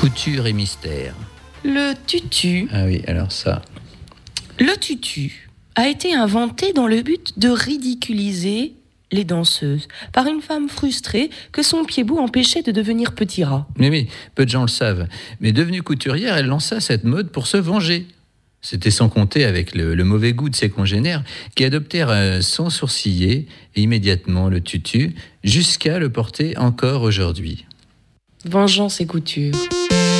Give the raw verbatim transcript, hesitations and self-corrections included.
Couture et mystère. Le tutu. Ah oui, alors ça. Le tutu a été inventé dans le but de ridiculiser les danseuses par une femme frustrée que son pied-bout empêchait de devenir petit rat. Mais oui, peu de gens le savent. Mais devenue couturière, elle lança cette mode pour se venger. C'était sans compter avec le, le mauvais goût de ses congénères qui adoptèrent euh, sans sourciller immédiatement le tutu jusqu'à le porter encore aujourd'hui. Vengeance et couture.